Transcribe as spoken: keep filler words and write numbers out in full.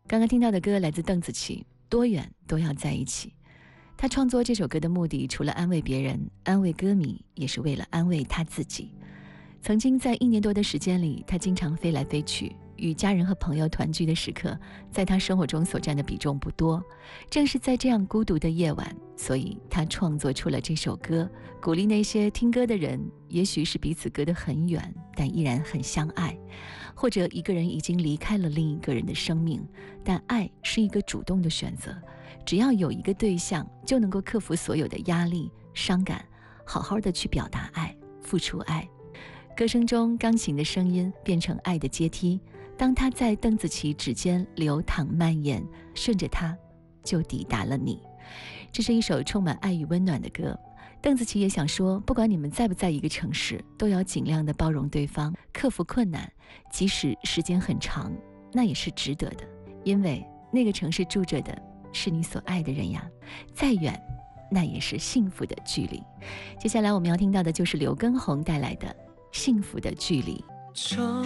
刚刚听到的歌来自邓紫棋，多远都要在一起。他创作这首歌的目的，除了安慰别人、安慰歌迷，也是为了安慰他自己。曾经在一年多的时间里，他经常飞来飞去，与家人和朋友团聚的时刻，在他生活中所占的比重不多。正是在这样孤独的夜晚，所以他创作出了这首歌，鼓励那些听歌的人，也许是彼此隔得很远，但依然很相爱，或者一个人已经离开了另一个人的生命，但爱是一个主动的选择，只要有一个对象，就能够克服所有的压力、伤感，好好的去表达爱，付出爱。歌声中钢琴的声音变成爱的阶梯，当它在邓紫棋指尖流淌蔓延，顺着它就抵达了你。这是一首充满爱与温暖的歌。邓紫棋也想说，不管你们在不在一个城市，都要尽量的包容对方，克服困难，即使时间很长，那也是值得的，因为那个城市住着的是你所爱的人呀，再远那也是幸福的距离。接下来我们要听到的就是刘畊宏带来的幸福的距离。